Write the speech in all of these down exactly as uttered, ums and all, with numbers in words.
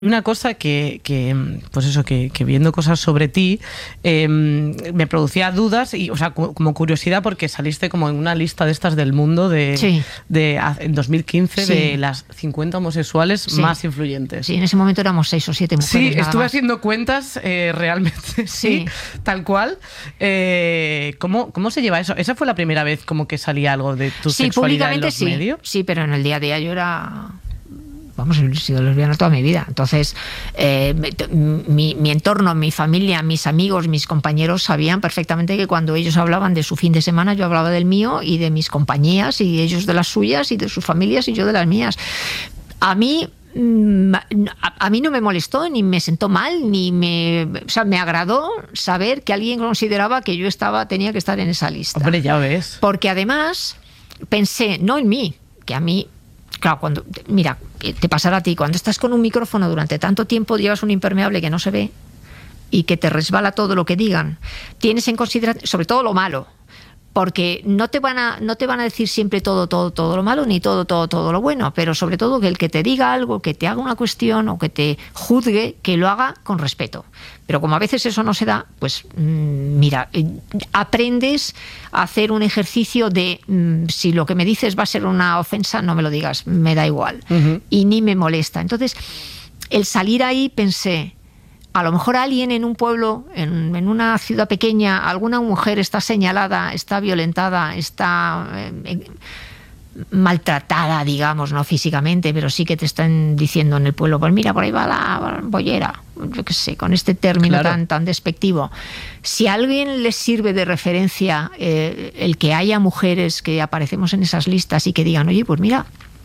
Una cosa que, que pues eso, que, que viendo cosas sobre ti, eh, me producía dudas y, o sea, como, como curiosidad, porque saliste como en una lista de estas del mundo de, sí. de en dos mil quince, sí. de las cincuenta homosexuales sí. más influyentes. Sí, en ese momento éramos seis o siete mujeres. Sí, nada estuve más. haciendo cuentas, eh, realmente, sí, sí, tal cual. Eh, ¿cómo, ¿Cómo se lleva eso? ¿Esa fue la primera vez como que salía algo de tu sí, sexualidad en los sí. medios? Sí, pero en el día a día yo era... Vamos, he sido lesbiana toda mi vida. Entonces, eh, mi, mi entorno, mi familia, mis amigos, mis compañeros sabían perfectamente que cuando ellos hablaban de su fin de semana, yo hablaba del mío y de mis compañías, y ellos de las suyas y de sus familias y yo de las mías. A mí... A, a mí no me molestó, ni me sentó mal, ni me... O sea, me agradó saber que alguien consideraba que yo estaba, tenía que estar en esa lista. Hombre, ya ves. Porque además pensé, no en mí, que a mí... Claro, cuando, mira, te pasará a ti, cuando estás con un micrófono durante tanto tiempo, llevas un impermeable que no se ve y que te resbala todo lo que digan, tienes en consideración, sobre todo lo malo, porque no te van a, no te van a decir siempre todo, todo, todo lo malo, ni todo, todo, todo lo bueno, pero sobre todo que el que te diga algo, que te haga una cuestión o que te juzgue, que lo haga con respeto. Pero como a veces eso no se da, pues mira, aprendes a hacer un ejercicio de si lo que me dices va a ser una ofensa, no me lo digas, me da igual. Uh-huh. Y ni me molesta. Entonces, el salir ahí pensé, a lo mejor alguien en un pueblo, en, en una ciudad pequeña, alguna mujer está señalada, está violentada, está... Eh, maltratada, digamos, no físicamente, pero sí que te están diciendo en el pueblo, pues mira, por ahí va la bollera, yo qué sé, con este término claro. tan, tan despectivo. Si a alguien les sirve de referencia eh, el que haya mujeres que aparecemos en esas listas y que digan, oye, pues mira,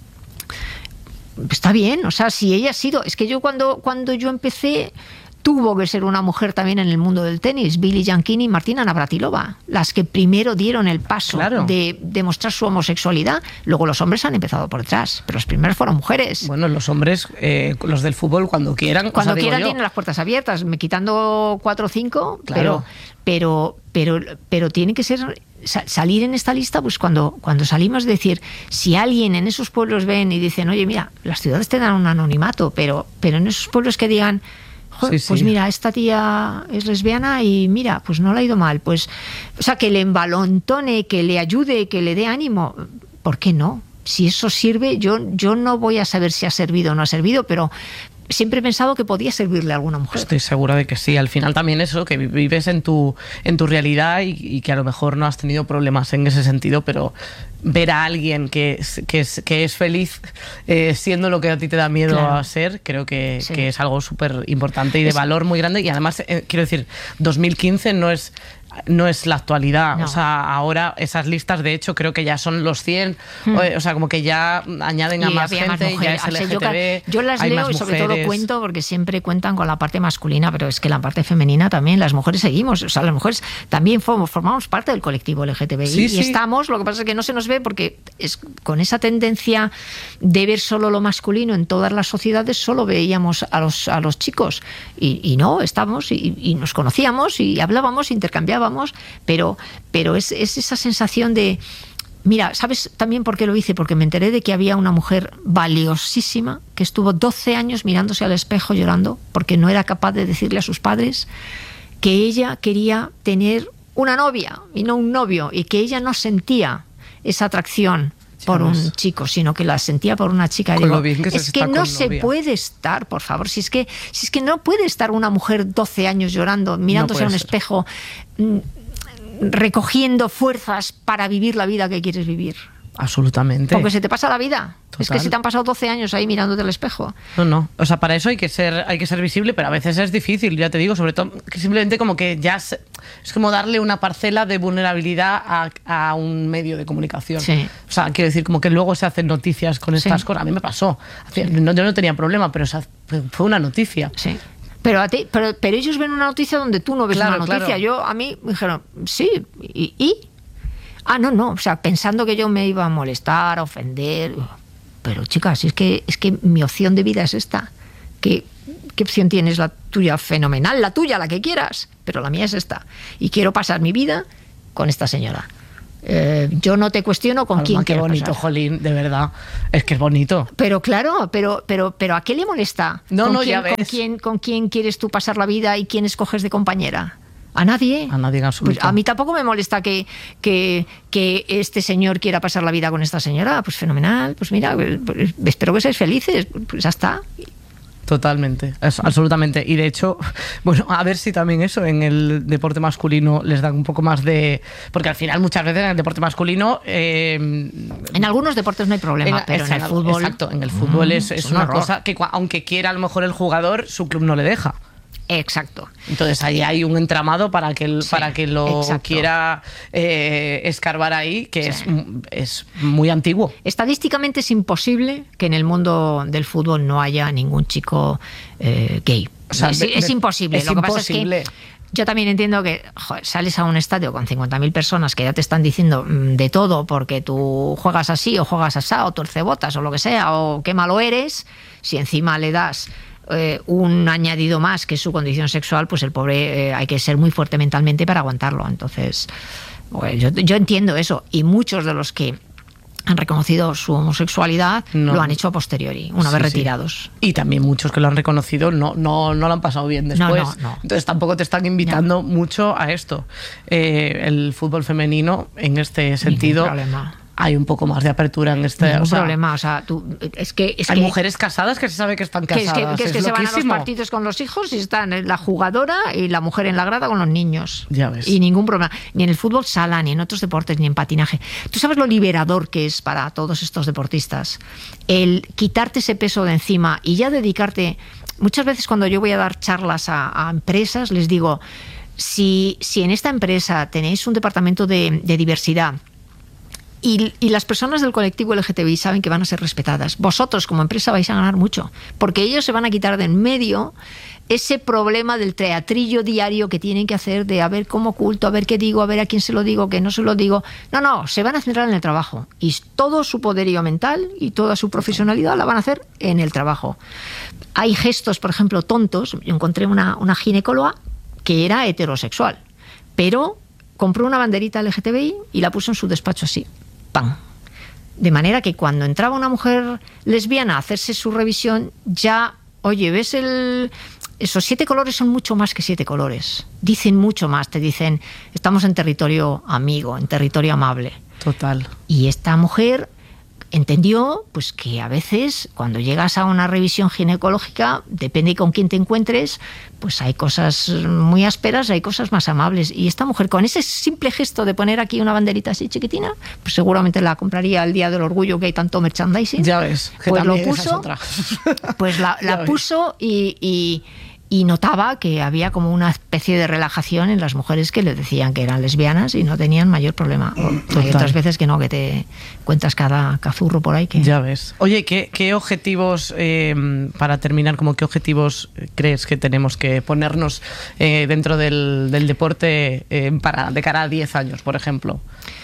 está bien, o sea, si ella ha sido... Es que yo cuando, cuando yo empecé... Tuvo que ser una mujer también en el mundo del tenis, Billie Jean King y Martina Navratilova, las que primero dieron el paso claro. de demostrar su homosexualidad. Luego los hombres han empezado por detrás, pero las primeras fueron mujeres. Bueno, los hombres, eh, los del fútbol, cuando quieran... Cuando o sea, quieran digo yo. tienen las puertas abiertas, me quitando cuatro o cinco, claro. pero, pero, pero, pero tiene que ser... salir en esta lista, pues cuando, cuando salimos, decir, si alguien en esos pueblos ven y dicen, oye, mira, las ciudades te dan un anonimato, pero, pero en esos pueblos que digan... Sí, sí. Pues mira, esta tía es lesbiana y mira, pues no le ha ido mal. Pues, o sea, que le embalontone, que le ayude, que le dé ánimo. ¿Por qué no? Si eso sirve, yo, yo no voy a saber si ha servido o no ha servido, pero siempre he pensado que podía servirle a alguna mujer. Estoy segura de que sí. Al final también eso, que vives en tu, en tu realidad y, y que a lo mejor no has tenido problemas en ese sentido, pero ver a alguien que es, que es, que es feliz eh, siendo lo que a ti te da miedo claro. a ser, creo que, sí. que es algo súper importante y de es... valor muy grande. Y además, eh, quiero decir, dos mil quince no es... no es la actualidad, no. O sea, ahora esas listas de hecho creo que ya son los cien, hmm. o, o sea, como que ya añaden a y más gente, más ya es L G T B, yo, yo las leo y sobre todo cuento porque siempre cuentan con la parte masculina, pero es que la parte femenina también, las mujeres seguimos, o sea, las mujeres también formamos, formamos parte del colectivo L G T B I sí, y sí. estamos, lo que pasa es que no se nos ve porque es con esa tendencia de ver solo lo masculino en todas las sociedades, solo veíamos a los, a los chicos y, y no, estamos y, y nos conocíamos y hablábamos, intercambiábamos. Pero, pero es, es esa sensación de... Mira, ¿sabes también por qué lo hice? Porque me enteré de que había una mujer valiosísima que estuvo doce años mirándose al espejo llorando porque no era capaz de decirle a sus padres que ella quería tener una novia y no un novio y que ella no sentía esa atracción por un chico, sino que la sentía por una chica. Y digo, que es que no se novia. puede estar, por favor, si es que si es que no puede estar una mujer doce años llorando, mirándose no a un ser. espejo, recogiendo fuerzas para vivir la vida que quieres vivir. Absolutamente. Porque se te pasa la vida. Total. Es que se te han pasado doce años ahí mirándote al espejo. No, no. O sea, para eso hay que ser, hay que ser visible, pero a veces es difícil, ya te digo, sobre todo que simplemente como que ya se, es como darle una parcela de vulnerabilidad a, a un medio de comunicación. Sí. O sea, quiero decir, como que luego se hacen noticias con estas sí. cosas. A mí me pasó. Sí. No, yo no tenía problema, pero o sea, fue una noticia. Sí. Pero, a ti, pero, pero ellos ven una noticia donde tú no ves claro, una noticia. Claro. Yo, a mí me dijeron, sí, ¿y? y Ah, no, no, o sea, pensando que yo me iba a molestar, a ofender. Pero, chicas, es que, es que mi opción de vida es esta. ¿Qué, ¿Qué opción tienes? La tuya, fenomenal, la tuya, la que quieras. Pero la mía es esta. Y quiero pasar mi vida con esta señora. Eh, yo no te cuestiono con Alma, quién qué quieres bonito, pasar. jolín, de verdad. Es que es bonito. Pero claro, pero, pero, pero ¿a qué le molesta? No, ¿Con no, quién, ya ves. ¿con quién, ¿Con quién quieres tú pasar la vida y quién escoges de compañera? A nadie. A nadie en absoluto. Pues a mí tampoco me molesta que, que, que este señor quiera pasar la vida con esta señora. Pues fenomenal. Pues mira, pues espero que seáis felices. Pues ya está. Totalmente, es, absolutamente. Y de hecho, bueno, a ver si también eso en el deporte masculino les da un poco más de... Porque al final muchas veces en el deporte masculino... Eh, en algunos deportes no hay problema, en, pero exacto, en el fútbol... Exacto, en el fútbol es, es, es un una horror. cosa que aunque quiera a lo mejor el jugador, su club no le deja. Exacto. Entonces ahí hay un entramado para que, el, Sí, para que lo exacto. quiera eh, escarbar ahí, que Sí. es, es muy antiguo. Estadísticamente es imposible que en el mundo del fútbol no haya ningún chico eh, gay. O sea, es, de- es de- imposible. es Lo que imposible. pasa es que yo también entiendo que joder, sales a un estadio con cincuenta mil personas que ya te están diciendo mm, de todo porque tú juegas así o juegas así o torcebotas o lo que sea o qué malo eres. Si encima le das eh, un añadido más que es su condición sexual, pues el pobre eh, hay que ser muy fuerte mentalmente para aguantarlo. Entonces, bueno, yo, yo entiendo eso y muchos de los que han reconocido su homosexualidad No. lo han hecho a posteriori, una Sí, vez sí. retirados. Y también muchos que lo han reconocido no, no, no lo han pasado bien No, después. no, no. Entonces tampoco te están invitando mucho a esto. Eh, el fútbol femenino, en este sentido, problema. hay un poco más de apertura en este... Ningún o sea, problema, o sea, tú, es que... Es hay que, mujeres casadas que se sabe que están que es casadas. que, que es que es se van a los loquísimo. partidos con los hijos y están la jugadora y la mujer en la grada con los niños. Ya ves. Y ningún problema. Ni en el fútbol sala, ni en otros deportes, ni en patinaje. Tú sabes lo liberador que es para todos estos deportistas. El quitarte ese peso de encima y ya dedicarte... Muchas veces cuando yo voy a dar charlas a, a empresas, les digo, si, si en esta empresa tenéis un departamento de, de diversidad, Y, y las personas del colectivo L G T B I saben que van a ser respetadas, vosotros como empresa vais a ganar mucho, porque ellos se van a quitar de en medio ese problema del teatrillo diario que tienen que hacer de a ver cómo oculto, a ver qué digo, a ver a quién se lo digo, que no se lo digo. No, no, se van a centrar en el trabajo y todo su poderío mental y toda su profesionalidad la van a hacer en el trabajo. Hay gestos, por ejemplo, tontos. Yo encontré una, una ginecóloga que era heterosexual, pero compró una banderita L G T B I y la puso en su despacho así. ¡Pam! De manera que cuando entraba una mujer lesbiana a hacerse su revisión, ya, oye, ¿ves el...? Esos siete colores son mucho más que siete colores. Dicen mucho más, te dicen, estamos en territorio amigo, en territorio amable. Total. Y esta mujer entendió pues que a veces cuando llegas a una revisión ginecológica, depende con quién te encuentres, pues hay cosas muy ásperas, hay cosas más amables. Y esta mujer, con ese simple gesto de poner aquí una banderita así chiquitina, pues seguramente la compraría el Día del Orgullo, que hay tanto merchandising. Ya ves, que pues lo también esa es puso, otra. pues la, Ya la ves. puso y... y y notaba que había como una especie de relajación en las mujeres que le decían que eran lesbianas y no tenían mayor problema. Hay Total. otras veces que no, que te cuentas cada cazurro por ahí que... Ya ves. Oye, ¿qué, qué objetivos, eh, para terminar, como qué objetivos crees que tenemos que ponernos eh, dentro del, del deporte eh, para de cara a diez años, por ejemplo?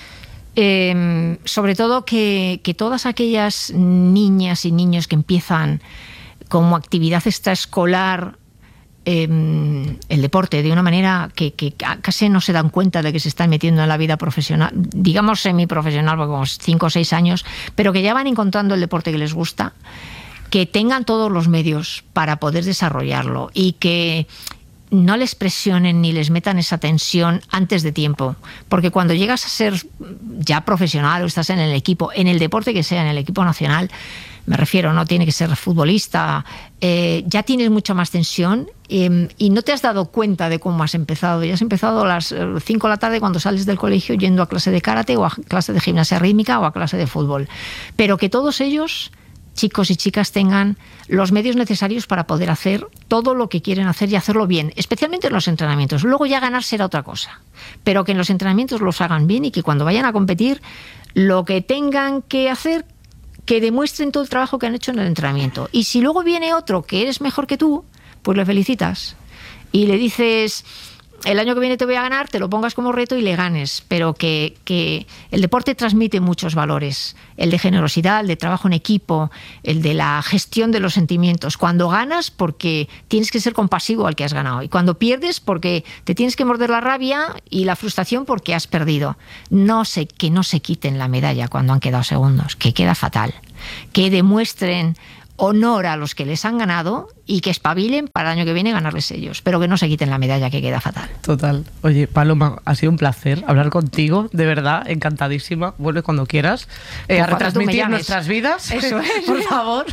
Eh, sobre todo que, que todas aquellas niñas y niños que empiezan como actividad extraescolar eh, el deporte de una manera que, que casi no se dan cuenta de que se están metiendo en la vida profesional, digamos semiprofesional, porque como cinco o seis años, pero que ya van encontrando el deporte que les gusta, que tengan todos los medios para poder desarrollarlo y que no les presionen ni les metan esa tensión antes de tiempo, porque cuando llegas a ser ya profesional o estás en el equipo, en el deporte que sea, en el equipo nacional, me refiero, no tiene que ser futbolista, eh, ya tienes mucha más tensión eh, y no te has dado cuenta de cómo has empezado. Ya has empezado a las cinco de la tarde cuando sales del colegio yendo a clase de karate o a clase de gimnasia rítmica o a clase de fútbol. Pero que todos ellos, chicos y chicas, tengan los medios necesarios para poder hacer todo lo que quieren hacer y hacerlo bien, especialmente en los entrenamientos. Luego ya ganar será otra cosa, pero que en los entrenamientos los hagan bien y que cuando vayan a competir, lo que tengan que hacer, que demuestren todo el trabajo que han hecho en el entrenamiento. Y si luego viene otro que eres mejor que tú, pues le felicitas y le dices, el año que viene te voy a ganar, te lo pongas como reto y le ganes, pero que, que el deporte transmite muchos valores, el de generosidad, el de trabajo en equipo, el de la gestión de los sentimientos. Cuando ganas, porque tienes que ser compasivo al que has ganado, y cuando pierdes, porque te tienes que morder la rabia y la frustración porque has perdido. No se, que no se quiten la medalla cuando han quedado segundos, que queda fatal. Que demuestren honor a los que les han ganado y que espabilen para el año que viene ganarles ellos, pero que no se quiten la medalla, que queda fatal. Total. Oye, Paloma, ha sido un placer hablar contigo, de verdad, encantadísima. Vuelve cuando quieras eh, a retransmitir nuestras vidas. Eso es. Por favor.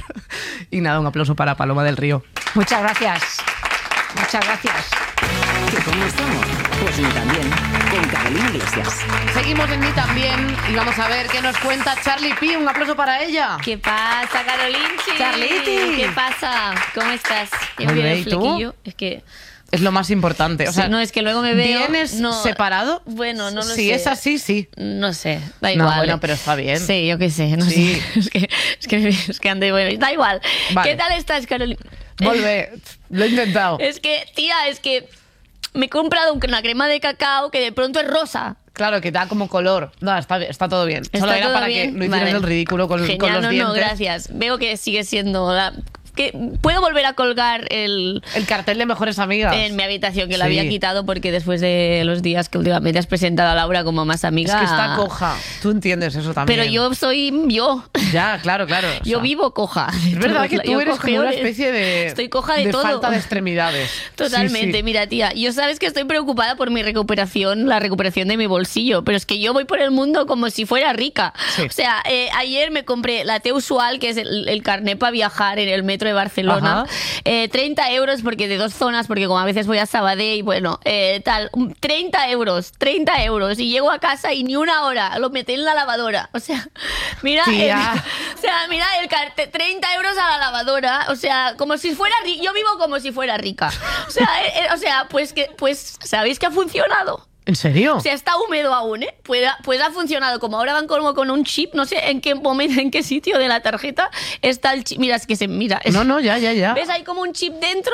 Y nada, un aplauso para Paloma del Río. Muchas gracias. Muchas gracias. ¿Cómo estamos? Pues ni también, con Carolina Iglesias. Seguimos en Ni También y vamos a ver qué nos cuenta Charlie P. Un aplauso para ella. ¿Qué pasa, Carolinchi? Charliti. ¿Qué pasa? ¿Cómo estás? Muy Muy bien, bien, el ¿y tú? flequillo. Es que... Es lo más importante. O sea, sí, no, es que luego me veo... ¿vienes no, separado? Bueno, no lo si sé. Si es así, sí. No sé, da No, igual. bueno, pero está bien. Sí, yo qué sé, no Sí. sé. Es que, es que, es que ande bueno. Da igual. Vale. ¿Qué tal estás, Carolina? Volve. Lo he intentado. Es que, tía, es que me he comprado una crema de cacao que de pronto es rosa. Claro, que da como color. No, está, está todo bien. ¿Está Solo era todo para bien? que no hicieras Vale. el ridículo con, Genial, con los no, dientes. no, gracias. Veo que sigue siendo... La... que ¿puedo volver a colgar el... El cartel de Mejores Amigas. en mi habitación, que Sí. lo había quitado porque después de los días que últimamente has presentado a Laura como más amiga... Es que está coja. Tú entiendes eso también. Pero yo soy yo. Ya, claro, claro. O Yo sea, vivo coja. Es verdad que tú Yo eres como cojeo una de- especie de... Estoy coja de, todo. falta de extremidades. Totalmente. Sí, sí. Mira, tía, yo sabes que estoy preocupada por mi recuperación, la recuperación de mi bolsillo, pero es que yo voy por el mundo como si fuera rica. Sí. O sea, eh, ayer me compré la T usual, que es el, el carné para viajar en el metro de Barcelona. Ajá. Eh, treinta euros porque de dos zonas, porque como a veces voy a Sabadell y bueno, eh, tal, um, treinta euros, treinta euros. Y llego a casa y ni una hora, lo metí en la lavadora. O sea, mira, Tía. el, o sea, mira el cartel, treinta euros a la lavadora. O sea, como si fuera rica. Yo vivo como si fuera rica. O sea, eh, eh, o sea, pues que, pues, ¿sabéis que ha funcionado? ¿En serio? O sea, está húmedo aún, ¿eh? Pues ha, pues ha funcionado. Como ahora van como con un chip, no sé en qué momento, en qué sitio de la tarjeta está el chip. Mira, es que se mira. es- No, no, ya, ya, ya. ¿Ves? Hay como un chip dentro.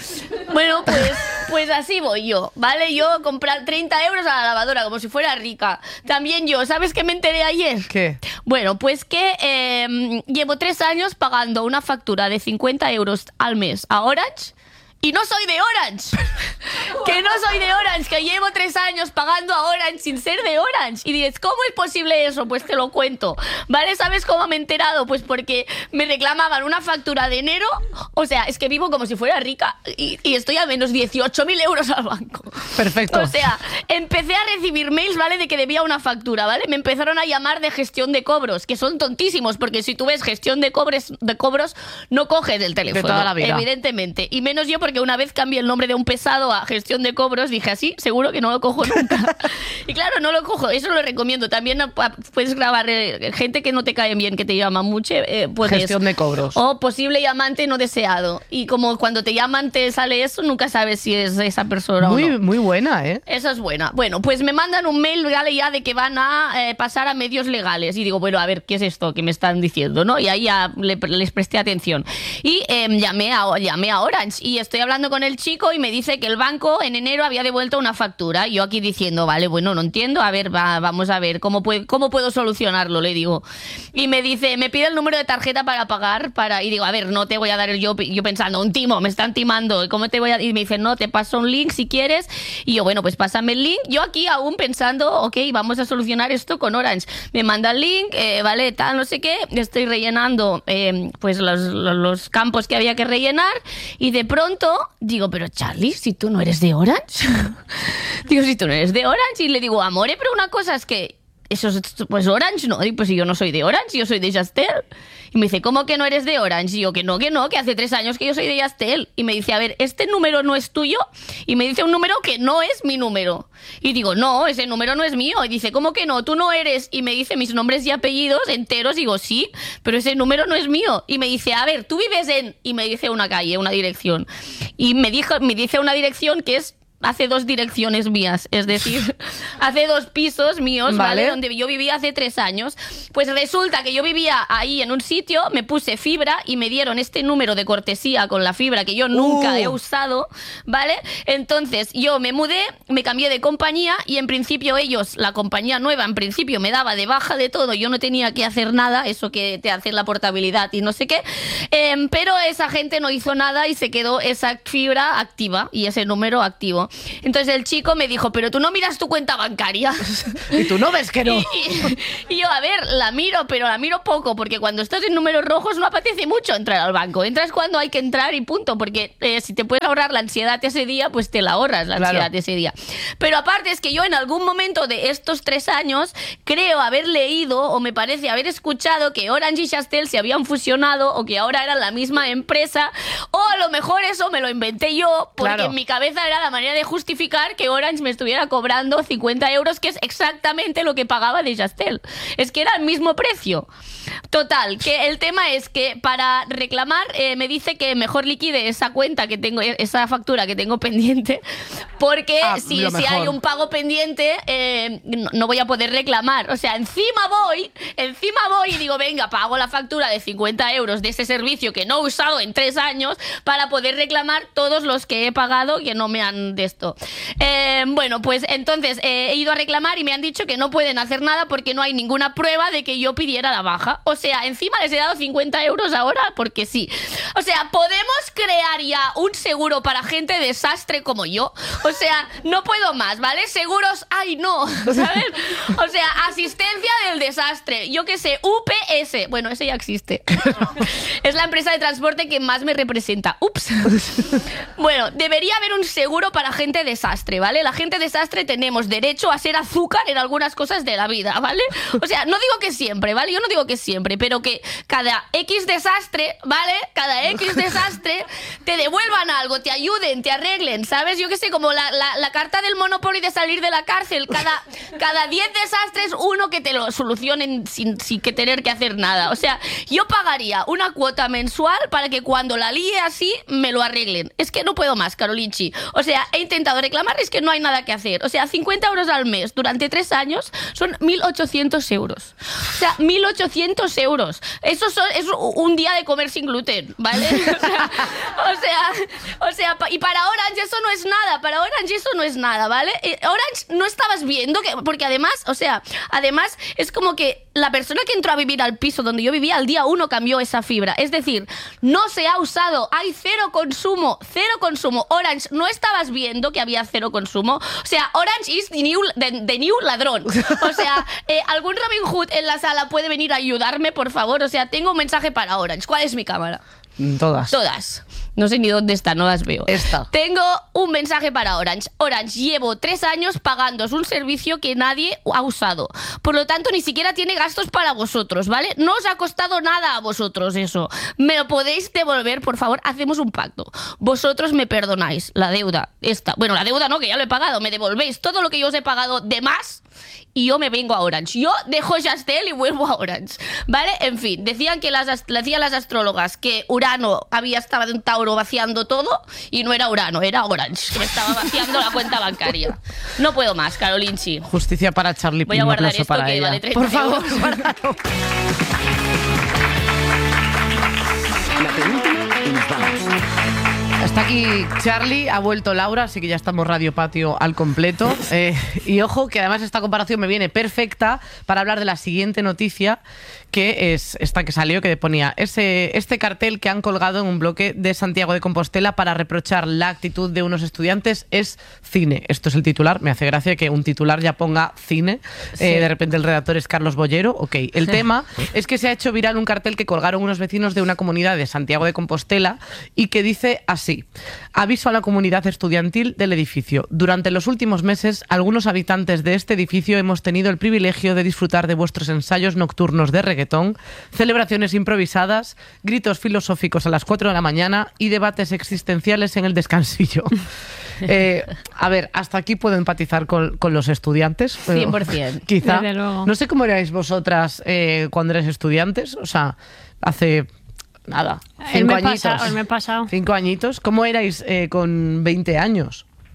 Bueno, pues, pues así voy yo, ¿vale? Yo comprar treinta euros a la lavadora, como si fuera rica. También yo, ¿sabes qué me enteré ayer? ¿Qué? Bueno, pues que eh, llevo tres años pagando una factura de cincuenta euros al mes a Orange. Y no soy de Orange. Que no soy de Orange, que llevo tres años pagando a Orange sin ser de Orange. Y dices, ¿cómo es posible eso? Pues te lo cuento. ¿Vale? ¿Sabes cómo me he enterado? Pues porque me reclamaban una factura de enero. O sea, es que vivo como si fuera rica y, y estoy a menos dieciocho mil euros al banco. Perfecto. O sea, empecé a recibir mails, ¿vale? De que debía una factura, ¿vale? Me empezaron a llamar de gestión de cobros, que son tontísimos, porque si tú ves gestión de cobres, de cobros, no coges el teléfono. toda la vida. Evidentemente. Y menos yo, porque una vez cambié el nombre de un pesado a gestión de cobros, dije así, seguro que no lo cojo nunca. Y claro, no lo cojo, eso lo recomiendo. También ah, puedes grabar eh, gente que no te cae bien, que te llama mucho. Eh, puedes. Gestión de cobros. O posible llamante no deseado. Y como cuando te llaman te sale eso, nunca sabes si es esa persona Muy, o no. muy buena, ¿eh? Esa es buena. Bueno, pues me mandan un mail legal ya de que van a eh, pasar a medios legales. Y digo, bueno, a ver, ¿qué es esto que me están diciendo? ¿No? Y ahí ya le- les presté atención. Y eh, llamé, a, llamé a Orange y estoy hablando con el chico y me dice que el banco en enero había devuelto una factura. Y yo aquí diciendo, vale, bueno, no entiendo. A ver, va, vamos a ver, ¿cómo, puede, ¿cómo puedo solucionarlo? Le digo. Y me dice, me pide el número de tarjeta para pagar. Para... Y digo, a ver, no te voy a dar el yo, yo pensando, un timo, me están timando. ¿Cómo te voy a...? Y me dice, no, te paso un link si quieres. Y yo, bueno, pues pásame el link. Yo aquí aún pensando, ok, vamos a solucionar esto con Orange. Me manda el link, eh, vale, tal, no sé qué. Estoy rellenando eh, pues los, los, los campos que había que rellenar. Y de pronto digo, pero Charlie, si tú no eres de Orange. Digo, si tú no eres de Orange. Y le digo, amore, pero una cosa es que eso es pues Orange, no. Digo, pues si yo no soy de Orange, yo soy de Yastel. Y me dice, ¿cómo que no eres de Orange? Y yo, que no, que no, que hace tres años que yo soy de Yastel. Y me dice, a ver, este número no es tuyo. Y me dice un número que no es mi número. Y digo, no, ese número no es mío. Y dice, ¿cómo que no? Tú no eres. Y me dice mis nombres y apellidos enteros. Y digo, sí, pero ese número no es mío. Y me dice, a ver, tú vives en... Y me dice una calle, una dirección. Y me, dijo, me dice una dirección que es hace dos direcciones mías, es decir, hace dos pisos míos, ¿vale? ¿vale? Donde yo vivía hace tres años. Pues resulta que yo vivía ahí en un sitio, me puse fibra y me dieron este número de cortesía con la fibra que yo nunca uh. he usado, ¿vale? Entonces yo me mudé, me cambié de compañía y en principio ellos, la compañía nueva, en principio me daba de baja de todo, yo no tenía que hacer nada, eso que te hace la portabilidad y no sé qué, eh, pero esa gente no hizo nada y se quedó esa fibra activa y ese número activo. Entonces el chico me dijo, pero tú no miras tu cuenta bancaria. Y tú no ves que no. Y, y, y yo, a ver, la miro, pero la miro poco, porque cuando estás en números rojos no apetece mucho entrar al banco. Entras cuando hay que entrar y punto, porque eh, si te puedes ahorrar la ansiedad ese día, pues te la ahorras la ansiedad claro. ese día. Pero aparte es que yo en algún momento de estos tres años creo haber leído o me parece haber escuchado que Orange y Jazztel se habían fusionado o que ahora eran la misma empresa, o a lo mejor eso me lo inventé yo, porque claro. en mi cabeza era la manera de justificar que Orange me estuviera cobrando cincuenta euros, que es exactamente lo que pagaba de Jazztel. Es que era el mismo precio. Total, que el tema es que para reclamar eh, me dice que mejor liquide esa cuenta que tengo, esa factura que tengo pendiente, porque ah, si, si hay un pago pendiente eh, no, no voy a poder reclamar. O sea, encima voy, encima voy y digo, venga, pago la factura de cincuenta euros de ese servicio que no he usado en tres años para poder reclamar todos los que he pagado que no me han de esto. Eh, bueno, pues entonces eh, he ido a reclamar y me han dicho que no pueden hacer nada porque no hay ninguna prueba de que yo pidiera la baja. O sea, encima les he dado cincuenta euros ahora porque sí. O sea, ¿podemos crear ya un seguro para gente desastre como yo? O sea, no puedo más, ¿vale? Seguros, ay no, ¿sabes? O sea, asistencia del desastre. Yo qué sé, U P S. Bueno, ese ya existe. Es la empresa de transporte que más me representa. Ups. Bueno, debería haber un seguro para gente desastre, ¿vale? La gente desastre tenemos derecho a ser azúcar en algunas cosas de la vida, ¿vale? O sea, no digo que siempre, ¿vale? Yo no digo que siempre, pero que cada X desastre, ¿vale? Cada X desastre te devuelvan algo, te ayuden, te arreglen, ¿sabes? Yo qué sé, como la, la, la carta del Monopoly de salir de la cárcel. Cada, cada diez desastres, uno que te lo solucionen sin, sin que tener que hacer nada. O sea, yo pagaría una cuota mensual para que cuando la líe así, me lo arreglen. Es que no puedo más, Carolinchi. O sea, he intentado reclamar, es que no hay nada que hacer. O sea, cincuenta euros al mes durante tres años son mil ochocientos euros. O sea, mil ochocientos euros. Eso son, es un día de comer sin gluten, ¿vale? O sea, o sea, o sea, y para Orange eso no es nada. Para Orange eso no es nada, ¿vale? Orange no estabas viendo que, porque además, o sea, además es como que la persona que entró a vivir al piso donde yo vivía al día uno cambió esa fibra. Es decir, no se ha usado, hay cero consumo, cero consumo. Orange, ¿no estabas viendo que había cero consumo? O sea, Orange is the new, the, the new ladrón. O sea, eh, ¿algún Robin Hood en la sala puede venir a ayudarme, por favor? O sea, tengo un mensaje para Orange. ¿Cuál es mi cámara? Todas. Todas. No sé ni dónde está, no las veo. Esta. Tengo un mensaje para Orange. Orange, llevo tres años pagándoos un servicio que nadie ha usado. Por lo tanto, ni siquiera tiene gastos para vosotros, ¿vale? No os ha costado nada a vosotros eso. ¿Me lo podéis devolver, por favor? Hacemos un pacto. Vosotros me perdonáis la deuda. Esta. Bueno, la deuda no, que ya lo he pagado. Me devolvéis todo lo que yo os he pagado de más y yo me vengo a Orange. Yo dejo Jazztel y vuelvo a Orange, ¿vale? En fin, decían que las, decían las astrólogas que Urano había estado en Tauro vaciando todo y no era Urano, era Orange, que me estaba vaciando la cuenta bancaria. No puedo más, Carolinchi. Justicia para Charlie. Voy a guardar esto para que ella. Vale treinta por favor, euros. guárdalo. La penúltima y nos vamos. Está aquí Charlie, ha vuelto Laura, así que ya estamos Radio Patio al completo. Eh, y ojo, que además esta comparación me viene perfecta para hablar de la siguiente noticia, que es esta que salió, que ponía ese, este cartel que han colgado en un bloque de Santiago de Compostela para reprochar la actitud de unos estudiantes es cine. Esto es el titular, me hace gracia que un titular ya ponga cine. Sí. Eh, de repente el redactor es Carlos Bollero. Ok, el tema es que se ha hecho viral un cartel que colgaron unos vecinos de una comunidad de Santiago de Compostela y que dice así: aviso a la comunidad estudiantil del edificio. Durante los últimos meses, algunos habitantes de este edificio hemos tenido el privilegio de disfrutar de vuestros ensayos nocturnos de reggaetón, celebraciones improvisadas, gritos filosóficos a las cuatro de la mañana y debates existenciales en el descansillo. Eh, a ver, hasta aquí puedo empatizar con, con los estudiantes. Pero cien por ciento. Quizá. No sé cómo erais vosotras eh, cuando erais estudiantes. O sea, hace... Nada, cinco el mes añitos. Pasado, el mes pasado. Cinco añitos. ¿Cómo erais eh, con veinte años?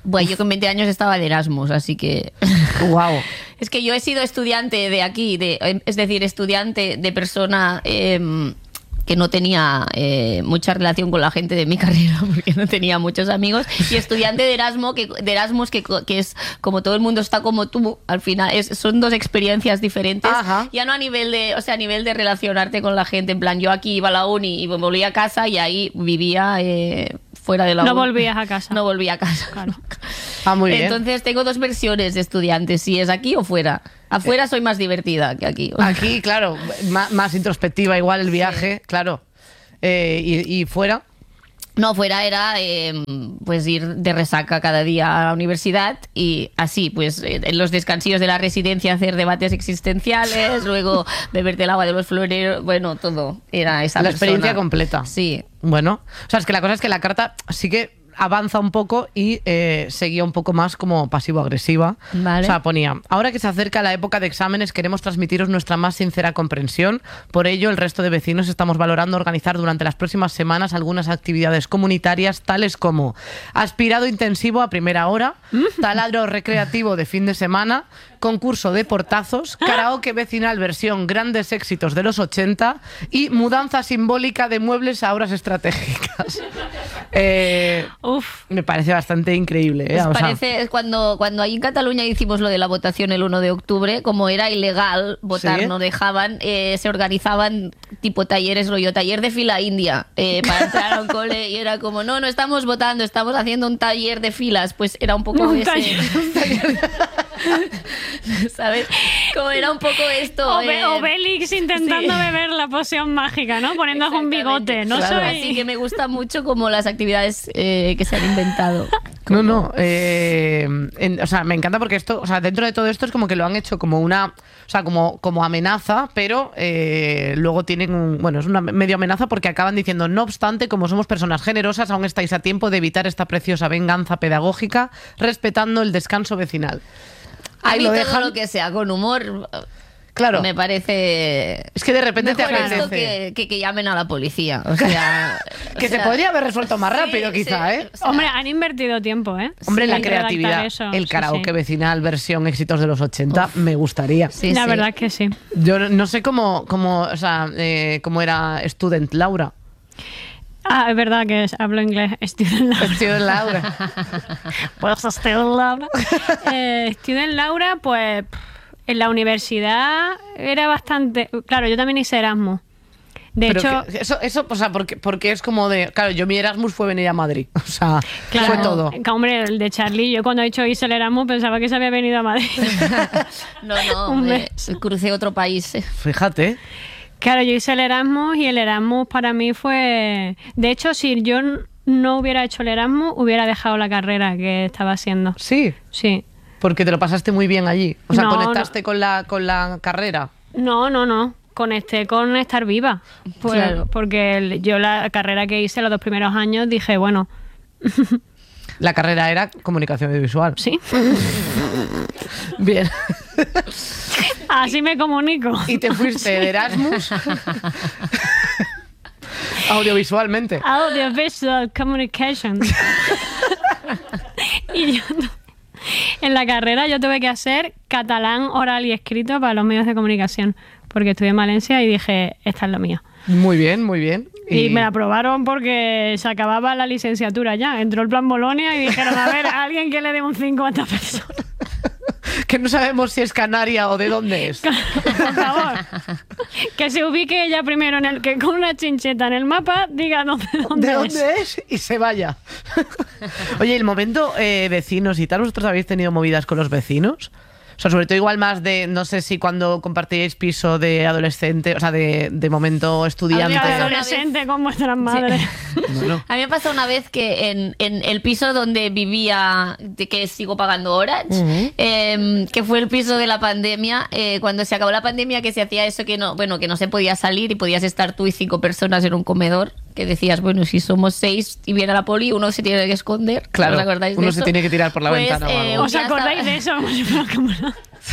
Bueno, yo con veinte años estaba de Erasmus, así que... Wow. Es que yo he sido estudiante de aquí, de, es decir, estudiante de persona... Eh, que no tenía eh, mucha relación con la gente de mi carrera porque no tenía muchos amigos, y estudiante de Erasmus que, de Erasmus que, que es como todo el mundo está como tú, al final es, son dos experiencias diferentes. Ajá. Ya no a nivel de, o sea, a nivel de relacionarte con la gente, en plan, yo aquí iba a la uni y volvía a casa y ahí vivía eh, fuera de la No uni. volvías a casa. No volvía a casa. Claro. Ah, muy bien. Entonces tengo dos versiones de estudiantes, si es aquí o fuera. Afuera soy más divertida que aquí. Aquí, claro, más, más introspectiva igual el viaje, claro. Eh, y, y fuera... No, fuera era eh, pues ir de resaca cada día a la universidad y así, pues eh, en los descansillos de la residencia hacer debates existenciales, luego beberte el agua de los floreros, bueno, todo era esa La persona. experiencia completa. Sí. Bueno, o sea, es que la cosa es que la carta sí que avanza un poco y eh, seguía un poco más como pasivo-agresiva. Vale. O sea, ponía, ahora que se acerca la época de exámenes, queremos transmitiros nuestra más sincera comprensión. Por ello, el resto de vecinos estamos valorando organizar durante las próximas semanas algunas actividades comunitarias, tales como aspirado intensivo a primera hora, taladro recreativo de fin de semana, concurso de portazos, karaoke vecinal versión grandes éxitos de los ochenta y mudanza simbólica de muebles a horas estratégicas. Eh, Uf. me parece bastante increíble. ¿eh? Pues O sea, parece, cuando, cuando ahí en Cataluña hicimos lo de la votación el uno de octubre, como era ilegal votar, ¿Sí? no dejaban, eh, se organizaban tipo talleres, rollo taller de fila india, eh, para entrar a un cole, y era como, no, no estamos votando, estamos haciendo un taller de filas, pues era un poco Un ese... taller. ¿Sabes? Como era un poco esto... Obe- eh, Obelix intentando sí. beber la poción mágica, ¿no? Poniéndose un bigote. No Claro. soy... Así que me gusta mucho como las actividades eh, que se han inventado. no, no. eh, en- o sea, me encanta porque esto, o sea, dentro de todo esto es como que lo han hecho como una, o sea, como, como amenaza, pero eh, luego tienen un, bueno, es una medio amenaza porque acaban diciendo, no obstante, como somos personas generosas, aún estáis a tiempo de evitar esta preciosa venganza pedagógica, respetando el descanso vecinal. A Ahí mí lo todo dejan. lo que sea con humor Claro. me parece... Es que de repente te mejor apetece. esto que, que, que llamen a la policía. O sea, Que o se sea, podría haber resuelto más sí, rápido, quizá, sí, ¿eh? o sea, Hombre, han invertido tiempo, ¿eh? Hombre, Sí, la en redactar creatividad, eso, el sí, karaoke sí. vecinal versión éxitos de los ochenta, me gustaría. sí, La sí. verdad es que sí. Yo no- no sé cómo, cómo, o sea, eh, cómo era Student Laura. Ah, es verdad que es- hablo inglés. Student Laura. Student Laura. Pues Student Laura. Eh, Student Laura, pues en la universidad era bastante... Claro, yo también hice Erasmus. De Pero hecho, que- eso, eso, o sea, porque, porque es como de... Claro, yo mi Erasmus fue venir a Madrid. O sea, claro, fue todo. que, hombre, el de Charlie, yo cuando he dicho hice el Erasmus pensaba que se había venido a Madrid. No, no, Un eh, mes. crucé otro país. eh. Fíjate. Claro, yo hice el Erasmus y el Erasmus para mí fue... De hecho, si yo n- no hubiera hecho el Erasmus, hubiera dejado la carrera que estaba haciendo. Sí, Sí. porque te lo pasaste muy bien allí. O sea, No, conectaste Con, la, con la carrera. No, no, no. Conecté con estar viva. Pues, Claro. Porque el- yo la carrera que hice los dos primeros años dije, bueno, La carrera era comunicación audiovisual. sí, Bien. así me comunico. Y te fuiste de Erasmus audiovisualmente. Audiovisual Communication. Y yo, en la carrera yo tuve que hacer catalán oral y escrito para los medios de comunicación, porque estudié en Valencia y dije, esta es lo mío. Muy bien, muy bien. Y me la aprobaron porque se acababa la licenciatura ya. Entró el plan Bolonia y dijeron, a ver, alguien que le dé un cinco a esta persona. Que no sabemos si es canaria o de dónde es. Por favor. Que se ubique ella primero en el que con una chincheta en el mapa diga dónde, dónde ¿De es. dónde es? Y se vaya. Oye, el momento eh, vecinos y tal, ¿vosotros habéis tenido movidas con los vecinos? O sea, sobre todo igual más de, no sé si cuando compartíais piso de adolescente, o sea, de, de momento estudiante. Había Una adolescente con vuestras madres. Bueno, A mí me pasó una vez que en, en el piso donde vivía, de que sigo pagando Orange, Ujú. eh, que fue el piso de la pandemia, eh, cuando se acabó la pandemia, que se hacía eso que no, bueno, que no se podía salir y podías estar tú y cinco personas en un comedor, que decías, bueno, si somos seis y viene la poli, uno se tiene que esconder. Claro, ¿Os acordáis de uno eso? se tiene que tirar por la Pues, ventana o eh, algo. ¿Os ya acordáis estaba- de eso? Como si fuera como una-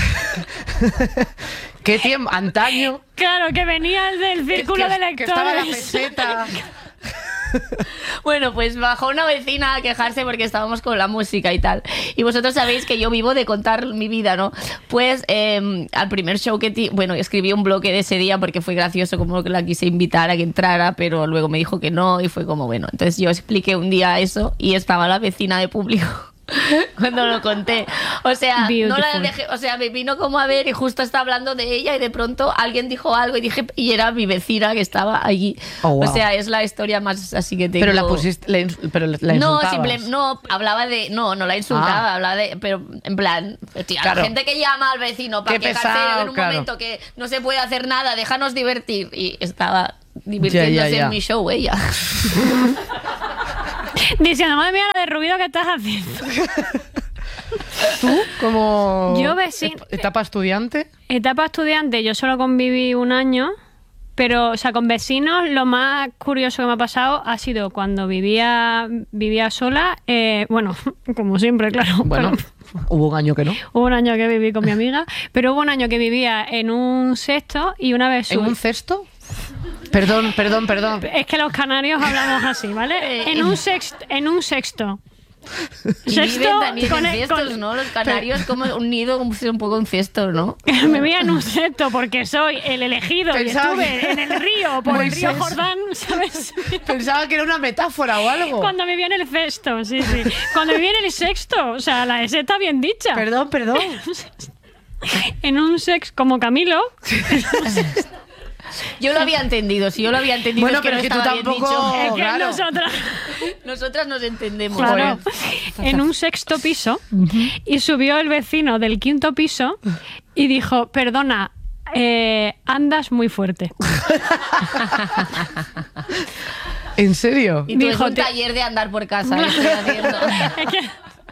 ¿Qué tiempo? Antaño. Claro, que venía el del círculo que, de que estaba la lectores. peseta. Bueno, pues bajó una vecina a quejarse porque estábamos con la música y tal. Y vosotros sabéis que yo vivo de contar mi vida, ¿no? Pues eh, al primer show que... Ti- bueno, escribí un bloque de ese día porque fue gracioso, como que la quise invitar a que entrara, pero luego me dijo que no y fue como, bueno. Entonces yo expliqué un día eso y estaba la vecina de público cuando lo conté. O sea, no la dejé, o sea, me vino como a ver y justo estaba hablando de ella y de pronto alguien dijo algo y dije, y era mi vecina que estaba allí. Oh, wow. O sea, es la historia más así que tengo. Pero la pusiste, la ins- pero la No, insultabas. simple, no, hablaba de, no, no la insultaba, Ah. hablaba de, pero en plan, tía, Claro. la gente que llama al vecino para Qué quejarse pesado, en un claro. momento que no se puede hacer nada, déjanos divertir. Y estaba divirtiéndose Ya, ya, ya. en mi show ella. Diciendo, madre mía, la de ruido que estás haciendo. ¿Tú como Yo vecin- et- etapa estudiante? Etapa estudiante, yo solo conviví un año, pero, o sea, con vecinos lo más curioso que me ha pasado ha sido cuando vivía, vivía sola, eh, bueno, como siempre, claro. Bueno, pero hubo un año que no. hubo un año que viví con mi amiga, pero hubo un año que vivía en un sexto y una vez... ¿En subí- un cesto? Perdón, perdón, perdón. Es que los canarios hablamos así, ¿vale? En un sexto, en un sexto. Y Sexto, viven también con en el- cestos, con- ¿no? Los canarios como un nido, como si un poco un cesto, ¿no? Me vivía en un sexto porque soy el elegido Pensaba y estuve que- en el río, por el río Moisés. Jordán, ¿sabes? Pensaba que era una metáfora o algo. Cuando vivía en el sexto, sí, sí. Cuando vivía en el sexto, o sea, la S está bien dicha. Perdón, perdón. En un sex como Camilo. Yo lo había entendido, si yo lo había entendido Bueno, es que pero no es que tú estaba bien tampoco- dicho. Es que claro. nosotras, Nosotras nos entendemos. claro, en un sexto piso, y subió el vecino del quinto piso y dijo, perdona, eh, andas muy fuerte. ¿En serio? Y tú Dijo, es un te- taller de andar por casa, lo estoy haciendo. Es que...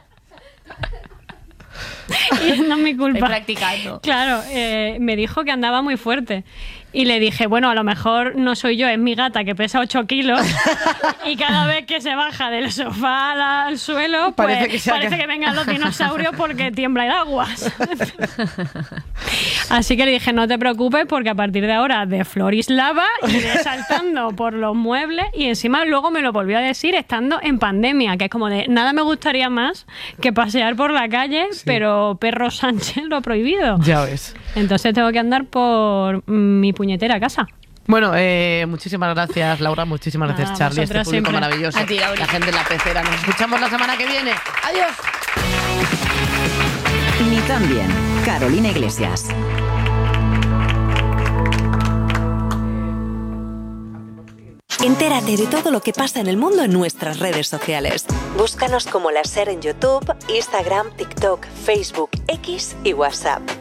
Y no es mi Estoy culpa. practicando. Claro, eh, me dijo que andaba muy fuerte. Y le dije, bueno, a lo mejor no soy yo, es mi gata que pesa ocho kilos y cada vez que se baja del sofá al, al suelo, pues Parece que se ha parece ca- que vengan los dinosaurios porque tiembla el agua. Así que le dije, no te preocupes porque a partir de ahora de Florislava iré saltando por los muebles y encima luego me lo volvió a decir estando en pandemia, que es como de, nada me gustaría más que pasear por la calle, pero Perro Sánchez lo ha prohibido. Ya ves. Entonces tengo que andar por mi puñetera casa. Bueno, eh, muchísimas gracias, Laura. Muchísimas gracias, Nada, Charlie. Este vosotras público siempre. maravilloso. A ti, Laura. La gente en la pecera. Nos escuchamos la semana que viene. Adiós. Ni tan bien. Carolina Iglesias. Entérate de todo lo que pasa en el mundo en nuestras redes sociales. Búscanos como La Ser en YouTube, Instagram, TikTok, Facebook, X y WhatsApp.